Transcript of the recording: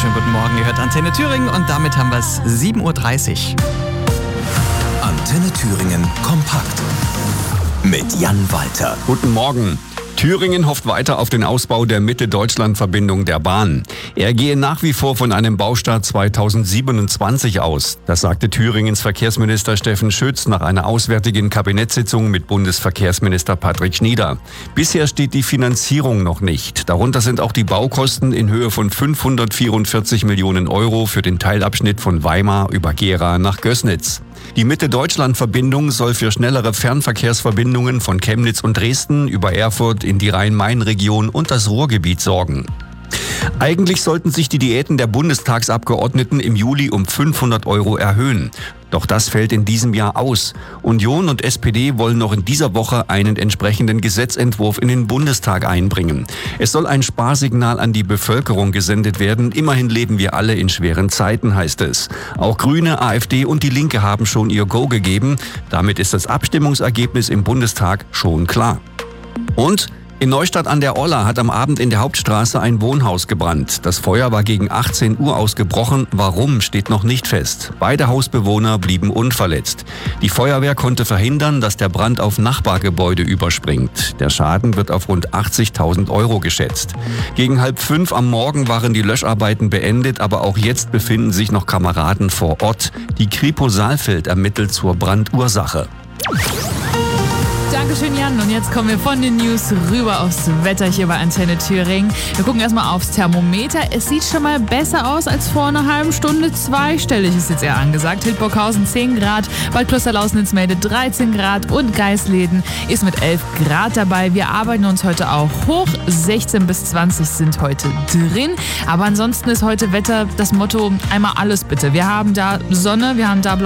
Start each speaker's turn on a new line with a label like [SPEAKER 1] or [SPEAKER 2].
[SPEAKER 1] wunderschönen guten Morgen. Ihr hört Antenne Thüringen und damit haben wir es 7.30 Uhr.
[SPEAKER 2] Antenne Thüringen kompakt mit Jan Walter.
[SPEAKER 3] Guten Morgen. Thüringen hofft weiter auf den Ausbau der Mitte-Deutschland-Verbindung der Bahn. Er gehe nach wie vor von einem Baustart 2027 aus. Das sagte Thüringens Verkehrsminister Steffen Schütz nach einer auswärtigen Kabinettssitzung mit Bundesverkehrsminister Patrick Schnieder. Bisher steht die Finanzierung noch nicht. Darunter sind auch die Baukosten in Höhe von 544 Millionen Euro für den Teilabschnitt von Weimar über Gera nach Gößnitz. Die Mitte-Deutschland-Verbindung soll für schnellere Fernverkehrsverbindungen von Chemnitz und Dresden über Erfurt in die Rhein-Main-Region und das Ruhrgebiet sorgen. Eigentlich sollten sich die Diäten der Bundestagsabgeordneten im Juli um 500 Euro erhöhen. Doch das fällt in diesem Jahr aus. Union und SPD wollen noch in dieser Woche einen entsprechenden Gesetzentwurf in den Bundestag einbringen. Es soll ein Sparsignal an die Bevölkerung gesendet werden. Immerhin leben wir alle in schweren Zeiten, heißt es. Auch Grüne, AfD und die Linke haben schon ihr Go gegeben. Damit ist das Abstimmungsergebnis im Bundestag schon klar. Und in Neustadt an der Olla hat am Abend in der Hauptstraße ein Wohnhaus gebrannt. Das Feuer war gegen 18 Uhr ausgebrochen. Warum, steht noch nicht fest. Beide Hausbewohner blieben unverletzt. Die Feuerwehr konnte verhindern, dass der Brand auf Nachbargebäude überspringt. Der Schaden wird auf rund 80.000 Euro geschätzt. Gegen 4:30 am Morgen waren die Löscharbeiten beendet, aber auch jetzt befinden sich noch Kameraden vor Ort. Die Kripo Saalfeld ermittelt zur Brandursache.
[SPEAKER 4] Dankeschön, Jan. Und jetzt kommen wir von den News rüber aufs Wetter hier bei Antenne Thüringen. Wir gucken erstmal aufs Thermometer. Es sieht schon mal besser aus als vor einer halben Stunde. Zweistellig ist jetzt eher angesagt. Hildburghausen 10 Grad, Bad Klosterlausnitz-Melde 13 Grad und Geisleden ist mit 11 Grad dabei. Wir arbeiten uns heute auch hoch. 16 bis 20 sind heute drin. Aber ansonsten ist heute Wetter das Motto: einmal alles bitte. Wir haben da Sonne, wir haben da